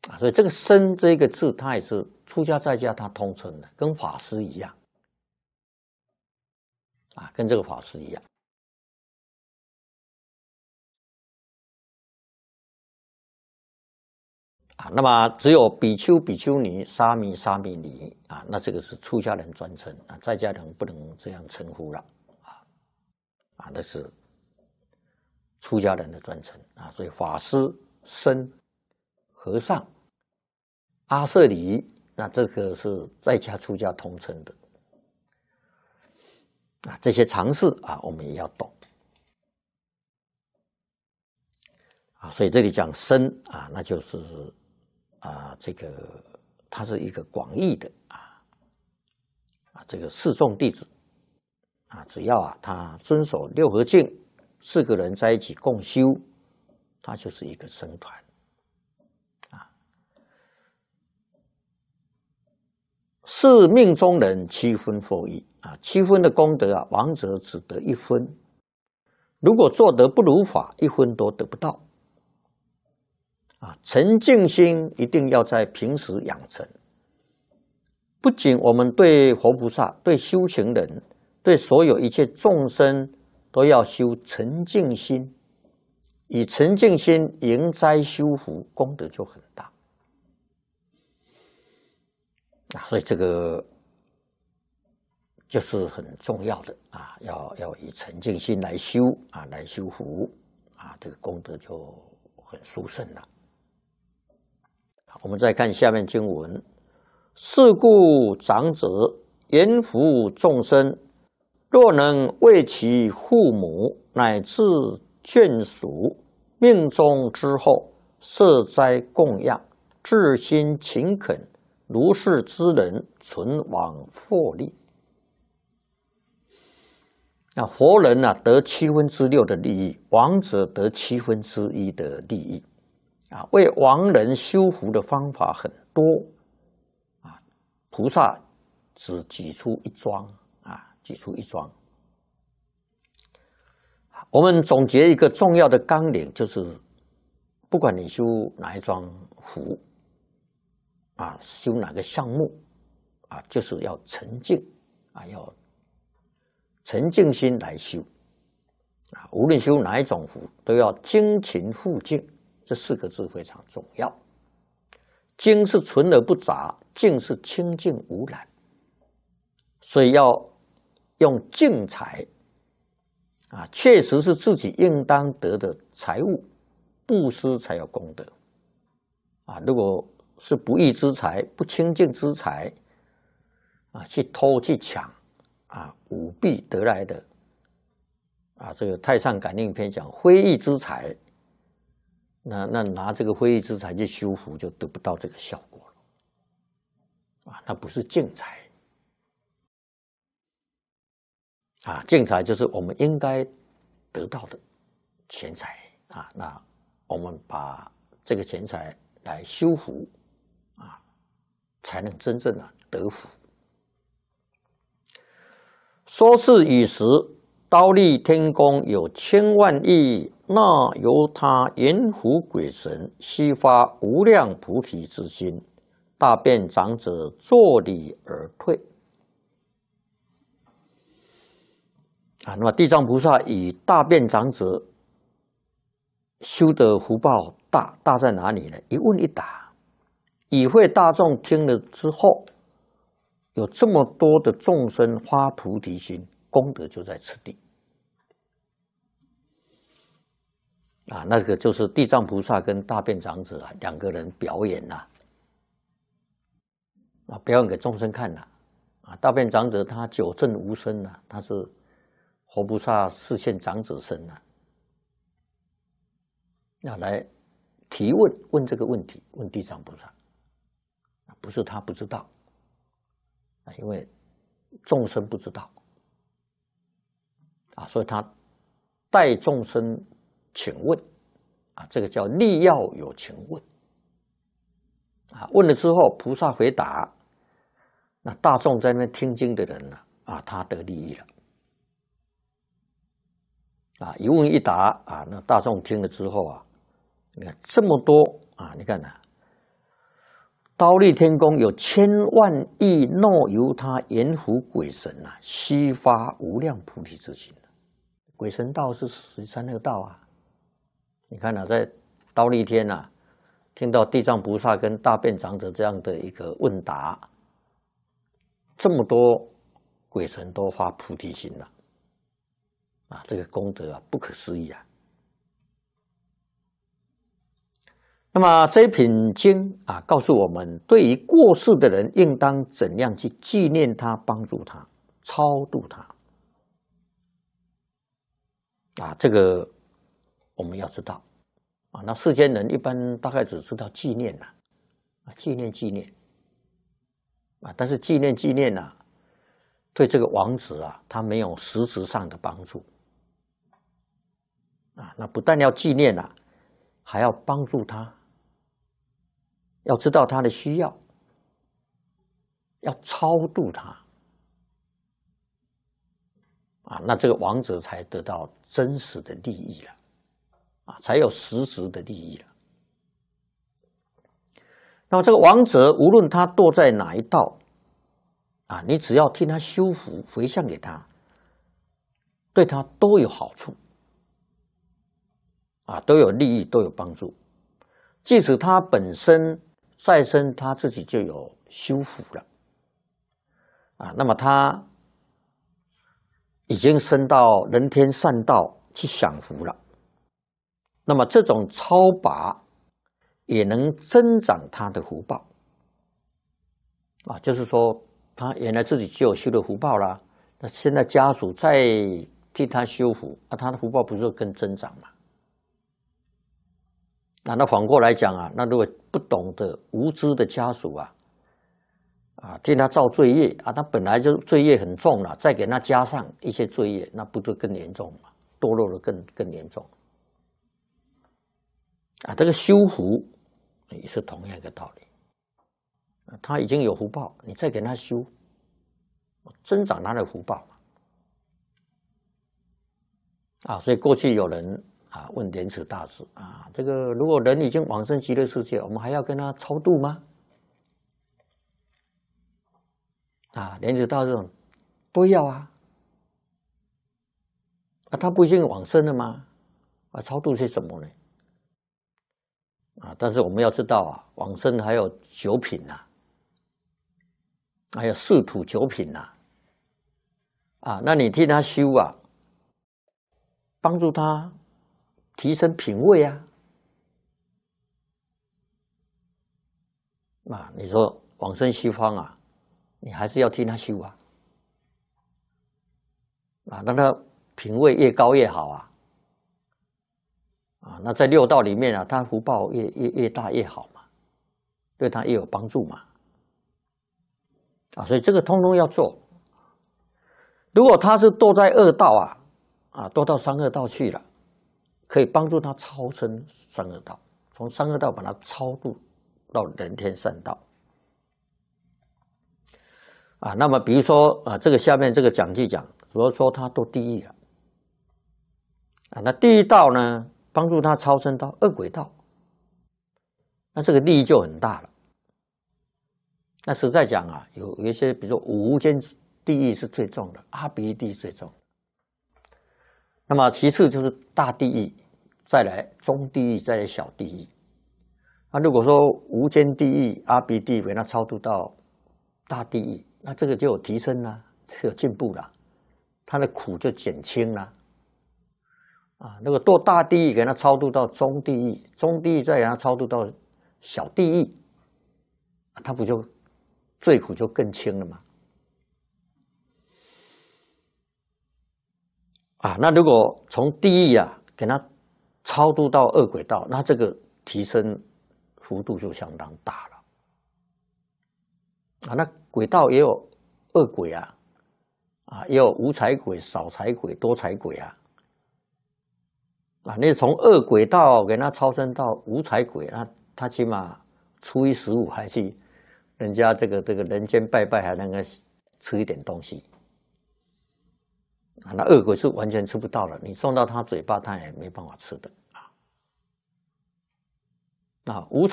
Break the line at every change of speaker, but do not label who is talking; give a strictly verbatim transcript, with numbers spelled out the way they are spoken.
啊，所以这个身这个字，它也是出家在家它通称的，跟法师一样，啊，跟这个法师一样。啊，那么只有比丘、比丘尼、沙弥、沙弥尼啊，那这个是出家人专称啊，在家人不能这样称呼了啊啊，那是出家人的专称啊，所以法师、僧、和尚、阿舍离，那这个是在家出家通称的啊，这些常识啊，我们也要懂啊，所以这里讲僧啊，那就是。啊，这个它是一个广义的啊啊，这个四众弟子啊，只要啊他遵守六合敬，四个人在一起共修，他就是一个僧团啊。是命中人七分佛意啊，七分的功德啊，王者只得一分，如果做得不如法，一分都得不到。啊，沉静心一定要在平时养成。不仅我们对佛菩萨、对修行人、对所有一切众生都要修沉静心，以沉静心迎灾修福，功德就很大。啊，所以这个就是很重要的啊，要要以沉静心来修啊，来修福啊，这个功德就很殊胜了。我们再看下面经文：是故长者严扶众生，若能为其父母乃至眷属命终之后设斋供养，至心勤恳，如是之人，存往获利。那活人呢、啊，得七分之六的利益，亡者得七分之一的利益。啊，为亡人修福的方法很多啊，菩萨只举出一桩啊，举出一桩。我们总结一个重要的纲领，就是不管你修哪一桩福啊，修哪个项目啊，就是要沉静啊，要沉静心来修啊。无论修哪一种福，都要精勤复静。这四个字非常重要。精是纯而不杂，静是清净无染，所以要用净财啊，确实是自己应当得的财物，布施才有功德啊。如果是不义之财、不清净之财啊，去偷去抢啊，舞弊得来的啊，这个《太上感应篇》讲非义之财。那那拿这个非义之财去修福，就得不到这个效果了，啊，那不是净财，啊，净财就是我们应该得到的钱财啊，那我们把这个钱财来修福，啊，才能真正啊得福。说是以时，忉利天宫有千万亿，那由他阎浮鬼神悉发无量菩提之心，大便长者作礼而退。啊，那么地藏菩萨以大便长者修的福报大，大在哪里呢？一问一答，以会大众听了之后，有这么多的众生发菩提心，功德就在此地。啊，那个就是地藏菩萨跟大便长者啊两个人表演呐、啊，啊表演给众生看呐、啊，啊大便长者他久证无生呐、啊，他是活菩萨示现长者身呐、啊，啊来提问问这个问题，问地藏菩萨，不是他不知道，啊，因为众生不知道，啊，所以他代众生请问，啊，这个叫力要有请问，啊，问了之后，菩萨回答，那大众在那听经的人呢，啊，他得利益了，啊，一问一答，啊，那大众听了之后啊，你看这么多啊，你看呐、啊， 忉利天宫有千万亿诺由他阎浮鬼神啊，悉发无量菩提之心。鬼神道是十三恶道啊。你看啊，在忉利天啊，听到地藏菩萨跟大辩长者这样的一个问答，这么多鬼神都发菩提心了啊，这个功德啊不可思议啊。那么这一品经啊，告诉我们，对于过世的人，应当怎样去纪念他、帮助他、超度他啊？这个我们要知道啊。那世间人一般大概只知道纪念呐，啊，纪念纪念啊，但是纪念纪念呐，对这个亡子啊，他没有实质上的帮助啊。那不但要纪念呐，还要帮助他。要知道他的需要，要超度他啊，那这个亡者才得到真实的利益了啊，才有实质的利益了。那么这个亡者无论他堕在哪一道啊，你只要替他修福回向给他，对他都有好处啊，都有利益，都有帮助。即使他本身再生，他自己就有修福了啊。那么他已经升到人天善道去享福了。那么这种超拔也能增长他的福报啊，就是说他原来自己就有修的福报啦，那现在家属再替他修福啊，他的福报不是更增长吗？啊，那反过来讲啊，那如果不懂得无知的家属啊，啊，替他造罪业啊，他本来就罪业很重了，再给他加上一些罪业，那不就更严重吗？堕落的更更严重啊！这个修福也是同样一个道理啊，他已经有福报，你再给他修，增长他的福报啊！所以过去有人啊，问莲池大师啊，这个如果人已经往生极乐世界，我们还要跟他超度吗？啊，莲池大师说都要啊，啊，他不已经往生了吗？啊，超度些什么呢？啊，但是我们要知道啊，往生还有九品呐、啊，还有四土九品呐、啊，啊，那你替他修啊，帮助他提升品位啊，啊，你说往生西方啊，你还是要替他修啊，啊，让他品位越高越好啊，啊，那在六道里面啊，他福报越越越大越好嘛，对他越有帮助嘛，啊，所以这个通通要做。如果他是堕在恶道啊，啊，堕到三恶道去了，可以帮助他超生三恶道，从三恶道把他超度到人天善道。啊，那么比如说啊，这个下面这个讲记讲，如果说他堕地狱了，啊，那地狱道呢，帮助他超生到恶鬼道，那这个利益就很大了。那实在讲啊，有有一些，比如说五无间地狱是最重的，阿鼻地狱最重。那么其次就是大地狱，再来中地狱，再来小地狱。那如果说无间地狱、阿鼻地狱给他超度到大地狱，那这个就有提升了，就有进步了，他的苦就减轻了。啊，如果堕大地狱给他超度到中地狱，中地狱再给他超度到小地狱，他不就罪苦就更轻了吗？啊，那如果从地狱啊给他超度到恶鬼道，那这个提升幅度就相当大了。啊，那鬼道也有恶鬼啊，啊，也有无财鬼、少财鬼、多财鬼啊。啊，你从恶鬼道给他超生到无财鬼，那他起码初一十五还去人家这个这个人间拜拜，还能够吃一点东西。啊，那恶鬼是完全吃不到了，你送到他嘴巴，他也没办法吃的啊。啊，无